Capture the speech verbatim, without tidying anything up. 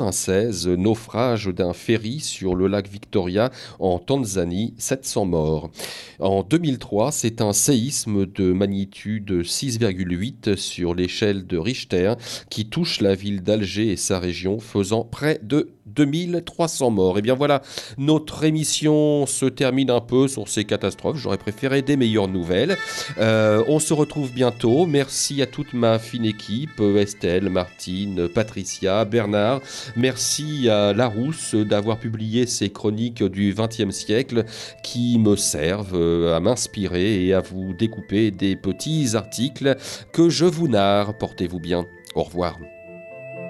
quatre-vingt-seize, naufrage d'un ferry sur le lac Victoria en Tanzanie, sept cents morts. En deux mille trois, c'est un séisme de magnitude six virgule huit sur l'échelle de Richter qui touche la ville d'Alger et sa région, faisant près de deux mille trois cents morts. Et bien voilà, notre émission se termine un peu sur ces catastrophes. J'aurais préféré des meilleures nouvelles. Euh, on se retrouve bientôt. Merci à toute ma fine équipe, Estelle, Martine, Patricia, Bernard. Merci à Larousse d'avoir publié ces chroniques du vingtième siècle qui me servent à m'inspirer et à vous découper des petits articles que je vous narre. Portez-vous bien. Au revoir.